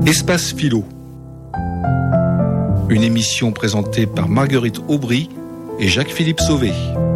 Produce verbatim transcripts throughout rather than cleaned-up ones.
Espace Philo. Une émission présentée par Marguerite Aubry et Jacques-Philippe Sauvé.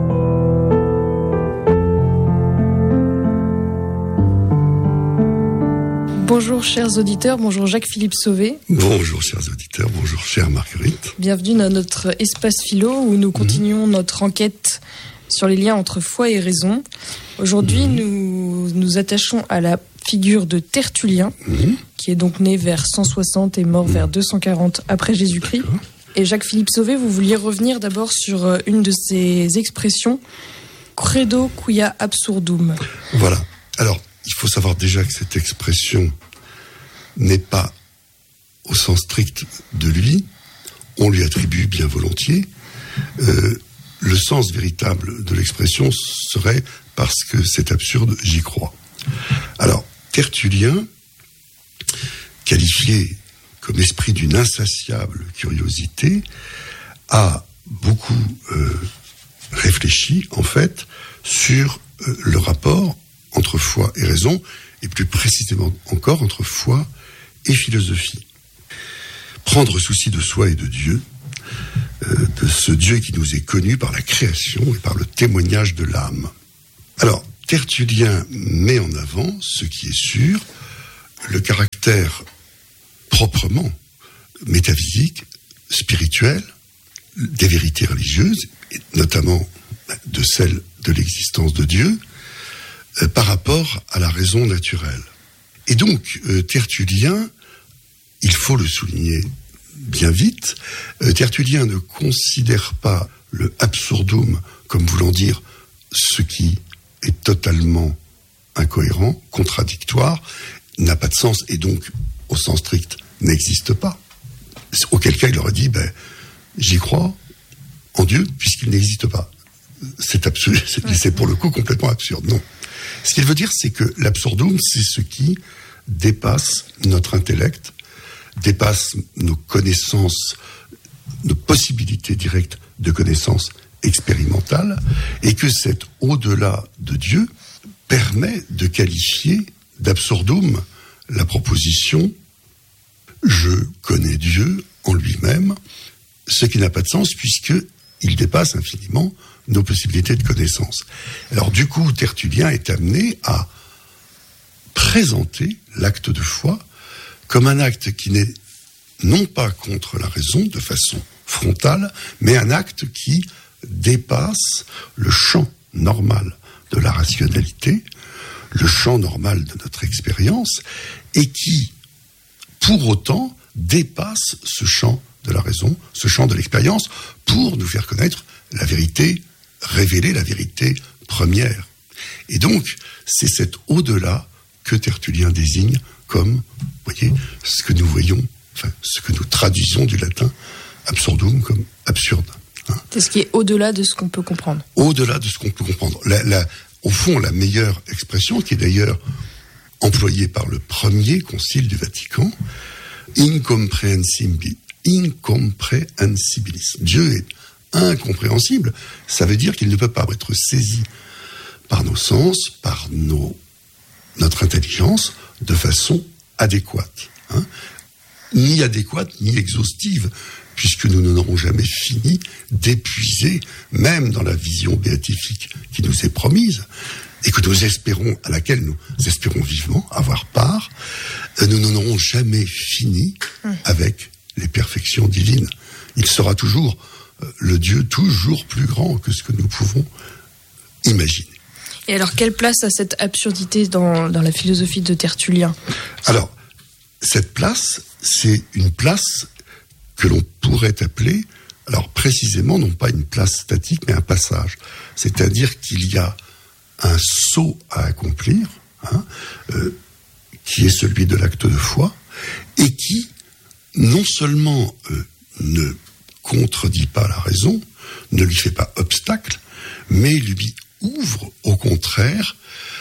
Bonjour chers auditeurs, bonjour Jacques-Philippe Sauvé. Bonjour chers auditeurs, bonjour chère Marguerite. Bienvenue dans notre Espace Philo où nous continuons mmh. notre enquête sur les liens entre foi et raison. Aujourd'hui, mmh. nous nous attachons à la figure de Tertullien, mmh. qui est donc né vers cent soixante et mort mmh. vers deux cent quarante après Jésus-Christ. D'accord. Et Jacques-Philippe Sauvé, vous vouliez revenir d'abord sur une de ses expressions, credo quia absurdum. Voilà. Alors, il faut savoir déjà que cette expression n'est pas au sens strict de lui. On lui attribue bien volontiers. Euh, le sens véritable de l'expression serait « parce que c'est absurde, j'y crois ». Alors, Tertullien, qualifié comme esprit d'une insatiable curiosité, a beaucoup euh, réfléchi, en fait, sur euh, le rapport entre foi et raison, et plus précisément encore entre foi et philosophie. Prendre souci de soi et de Dieu, euh, de ce Dieu qui nous est connu par la création et par le témoignage de l'âme. Alors, Tertullien met en avant, ce qui est sûr, le caractère proprement métaphysique, spirituel, des vérités religieuses, et notamment de celle de l'existence de Dieu, euh, par rapport à la raison naturelle. Et donc, euh, Tertullien, il faut le souligner bien vite, euh, Tertullien ne considère pas le absurdum comme voulant dire ce qui est totalement incohérent, contradictoire, n'a pas de sens et donc, au sens strict, n'existe pas. Auquel cas, il aurait dit, ben, j'y crois en Dieu puisqu'il n'existe pas. C'est absurde, c'est, c'est pour le coup complètement absurde. Non. Ce qu'il veut dire, c'est que l'absurdum, c'est ce qui dépasse notre intellect, dépasse nos connaissances, nos possibilités directes de connaissances expérimentales, et que cet au-delà de Dieu permet de qualifier d'absurdum la proposition « je connais Dieu en lui-même », ce qui n'a pas de sens puisqu'il dépasse infiniment nos possibilités de connaissance. Alors du coup, Tertullien est amené à présenter l'acte de foi comme un acte qui n'est non pas contre la raison de façon frontale, mais un acte qui dépasse le champ normal de la rationalité, le champ normal de notre expérience, et qui, pour autant, dépasse ce champ de la raison, ce champ de l'expérience, pour nous faire connaître la vérité révélée, la vérité première. Et donc, c'est cet au-delà que Tertullien désigne comme, vous voyez, ce que nous voyons, enfin, ce que nous traduisons du latin absurdum comme absurde. Hein. C'est ce qui est au-delà de ce qu'on peut comprendre. Au-delà de ce qu'on peut comprendre. La, la, au fond, la meilleure expression, qui est d'ailleurs employée par le premier concile du Vatican, incomprehensibilis. Incomprehensibilis. Dieu est incompréhensible. Ça veut dire qu'il ne peut pas être saisi par nos sens, par nos, notre intelligence, de façon adéquate. Hein. Ni adéquate, ni exhaustive, puisque nous n'aurons jamais fini d'épuiser, même dans la vision béatifique qui nous est promise, et que nous espérons, à laquelle nous espérons vivement avoir part, nous n'en aurons jamais fini avec les perfections divines. Il sera toujours euh, le Dieu toujours plus grand que ce que nous pouvons imaginer. Et alors, quelle place a cette absurdité dans, dans la philosophie de Tertullien ? Alors, cette place, c'est une place que l'on pourrait appeler, alors précisément, non pas une place statique, mais un passage. C'est-à-dire qu'il y a un saut à accomplir, hein, euh, qui est celui de l'acte de foi, et qui, non seulement euh, ne contredit pas la raison, ne lui fait pas obstacle, mais lui ouvre au contraire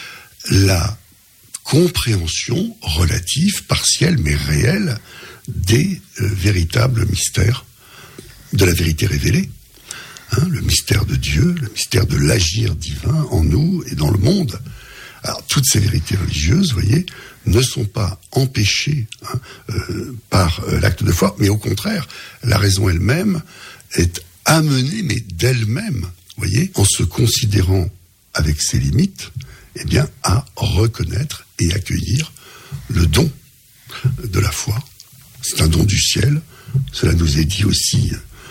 la compréhension relative, partielle mais réelle, des euh, véritables mystères de la vérité révélée. Hein, le mystère de Dieu, le mystère de l'agir divin en nous et dans le monde. Alors, toutes ces vérités religieuses, vous voyez, ne sont pas empêchés hein, euh, par euh, l'acte de foi, mais au contraire, la raison elle-même est amenée, mais d'elle-même, vous voyez, en se considérant avec ses limites, eh bien, à reconnaître et accueillir le don de la foi. C'est un don du ciel. Cela nous est dit aussi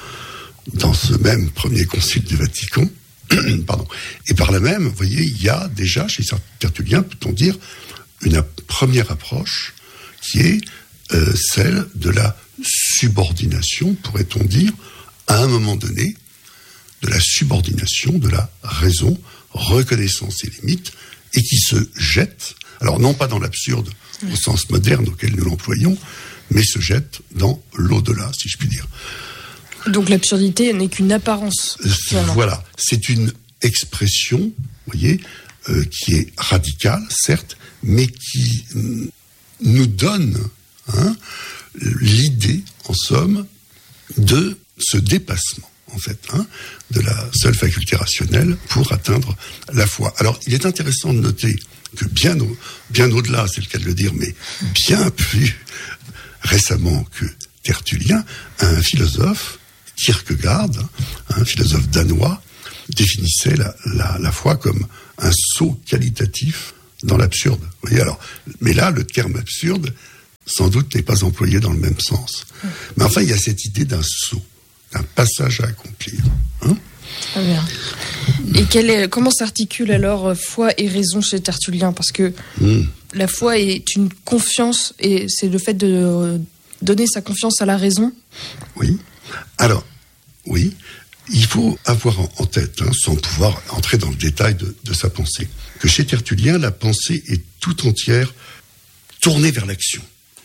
dans ce même premier concile du Vatican. Pardon. Et par là même, vous voyez, il y a déjà, chez Tertullien, peut-on dire, une première approche qui est euh, celle de la subordination, pourrait-on dire, à un moment donné, de la subordination de la raison, reconnaissant ses limites, et qui se jette, alors non pas dans l'absurde au sens moderne auquel nous l'employons, mais se jette dans l'au-delà, si je puis dire. Donc l'absurdité n'est qu'une apparence. Finalement. Voilà, c'est une expression, vous voyez, euh, qui est radicale, certes, mais qui euh, nous donne hein, l'idée, en somme, de ce dépassement, en fait, hein, de la seule faculté rationnelle pour atteindre la foi. Alors, il est intéressant de noter que bien, au, bien au-delà, c'est le cas de le dire, mais bien plus récemment que Tertullien, un philosophe, Kierkegaard, un philosophe danois, définissait la, la, la foi comme un saut qualitatif dans l'absurde. Vous voyez, alors, mais là, le terme absurde, sans doute, n'est pas employé dans le même sens. Mais enfin, il y a cette idée d'un saut, d'un passage à accomplir. Hein ? Très bien. Et quelle est, comment s'articule alors foi et raison chez Tertullien ? Parce que mmh. la foi est une confiance, et c'est le fait de donner sa confiance à la raison. Oui. Alors, oui, il faut avoir en tête, hein, sans pouvoir entrer dans le détail de, de sa pensée, que chez Tertullien, la pensée est tout entière tournée vers l'action.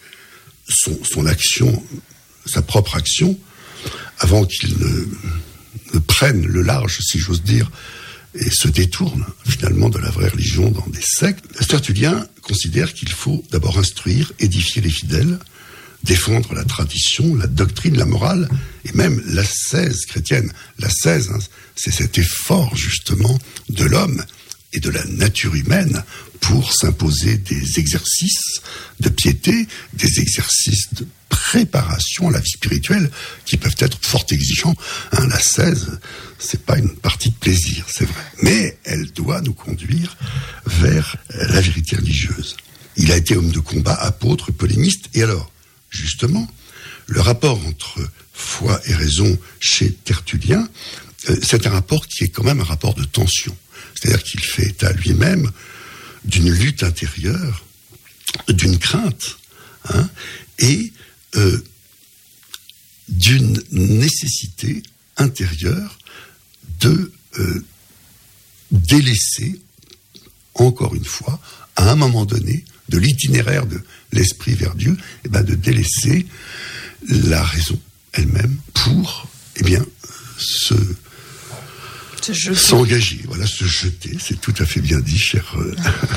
Son, son action, sa propre action, avant qu'il ne, ne prenne le large, si j'ose dire, et se détourne finalement de la vraie religion dans des sectes, Tertullien considère qu'il faut d'abord instruire, édifier les fidèles, défendre la tradition, la doctrine, la morale, et même l'ascèse chrétienne. L'ascèse, hein, c'est cet effort justement de l'homme et de la nature humaine pour s'imposer des exercices de piété, des exercices de préparation à la vie spirituelle qui peuvent être fort exigeants. Hein, l'ascèse, c'est pas une partie de plaisir, c'est vrai, mais elle doit nous conduire vers la vérité religieuse. Il a été homme de combat, apôtre, polémiste, et alors, justement, le rapport entre foi et raison chez Tertullien, euh, c'est un rapport qui est quand même un rapport de tension. C'est-à-dire qu'il fait état lui-même d'une lutte intérieure, d'une crainte, hein, et euh, d'une nécessité intérieure de euh, délaisser, encore une fois, à un moment donné, de l'itinéraire de l'esprit vers Dieu, eh ben de délaisser la raison elle-même pour, eh bien, se, se s'engager, voilà, se jeter, c'est tout à fait bien dit, cher, euh,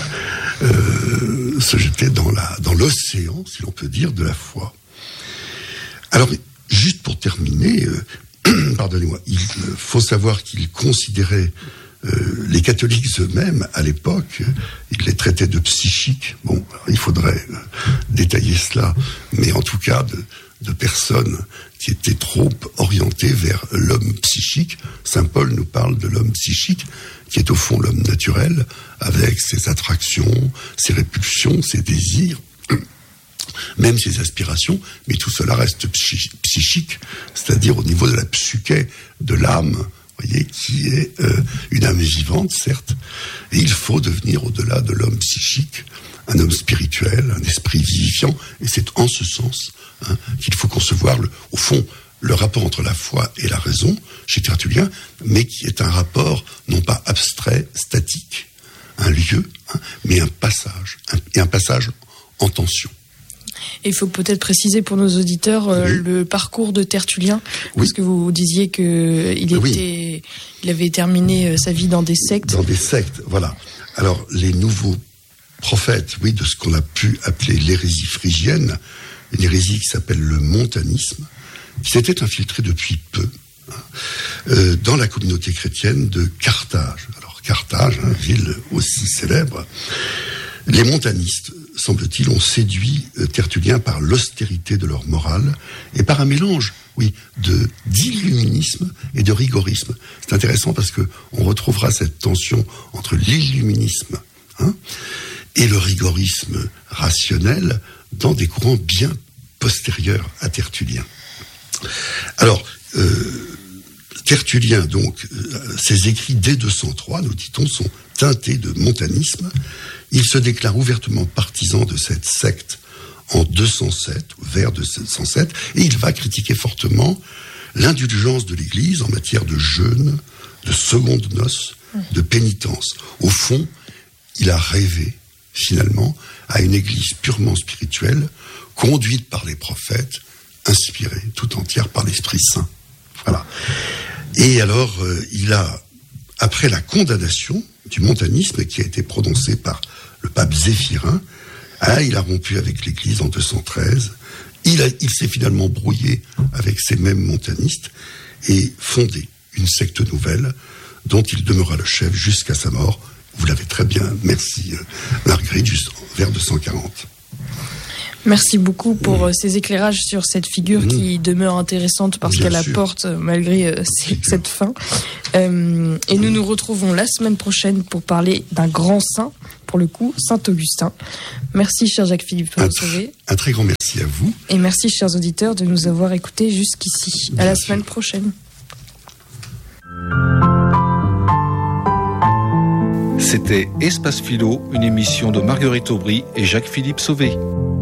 euh, se jeter dans la, dans l'océan, si l'on peut dire, de la foi. Alors, juste pour terminer, euh, pardonnez-moi, il faut savoir qu'il considérait Euh, les catholiques eux-mêmes, à l'époque, ils les traitaient de psychiques. Bon, il faudrait euh, détailler cela, mais en tout cas de, de personnes qui étaient trop orientées vers l'homme psychique. Saint Paul nous parle de l'homme psychique, qui est au fond l'homme naturel, avec ses attractions, ses répulsions, ses désirs, même ses aspirations, mais tout cela reste psychique, c'est-à-dire au niveau de la psyché, de l'âme, voyez, qui est euh, une âme vivante, certes, et il faut devenir au-delà de l'homme psychique, un homme spirituel, un esprit vivifiant, et c'est en ce sens hein, qu'il faut concevoir, le, au fond, le rapport entre la foi et la raison, chez Tertullien, mais qui est un rapport, non pas abstrait, statique, un lieu, hein, mais un passage, un, et un passage en tension. Et il faut peut-être préciser pour nos auditeurs euh, oui. le parcours de Tertullien, parce oui. que vous disiez que il était, oui. il avait terminé euh, sa vie dans des sectes. Dans des sectes, voilà. Alors les nouveaux prophètes, oui, de ce qu'on a pu appeler l'hérésie phrygienne, une hérésie qui s'appelle le montanisme, qui s'était infiltrée depuis peu hein, euh, dans la communauté chrétienne de Carthage. Alors Carthage, hein, ville aussi célèbre. Les montanistes semble-t-il, ont séduit euh, Tertullien par l'austérité de leur morale et par un mélange, oui, de d'illuminisme et de rigorisme. C'est intéressant parce que on retrouvera cette tension entre l'illuminisme hein, et le rigorisme rationnel dans des courants bien postérieurs à Tertullien. Alors, euh, Tertullien, donc, euh, ses écrits dès deux cent trois, nous dit-on, sont teintés de montanisme. Il se déclare ouvertement partisan de cette secte en deux cent sept, vers deux cent sept, et il va critiquer fortement l'indulgence de l'Église en matière de jeûne, de seconde noces, de pénitence. Au fond, il a rêvé, finalement, à une Église purement spirituelle, conduite par les prophètes, inspirée tout entière par l'Esprit Saint. Voilà. Et alors, euh, il a, après la condamnation du montanisme qui a été prononcée par le pape Zéphirin, hein, il a rompu avec l'Église en deux cent treize. Il, a, il s'est finalement brouillé avec ces mêmes montanistes et fondé une secte nouvelle dont il demeura le chef jusqu'à sa mort. Vous l'avez très bien, merci Marguerite, juste vers deux cent quarante. Merci beaucoup pour mmh. ces éclairages sur cette figure mmh. qui demeure intéressante parce Bien qu'elle sûr. apporte, malgré euh, cette fin. Euh, et nous nous retrouvons la semaine prochaine pour parler d'un grand saint, pour le coup, Saint Augustin. Merci, cher Jacques-Philippe Sauvé. Un très grand merci à vous. Et merci, chers auditeurs, de nous avoir écoutés jusqu'ici. Bien à la sûr. semaine prochaine. C'était Espace Philo, une émission de Marguerite Aubry et Jacques-Philippe Sauvé.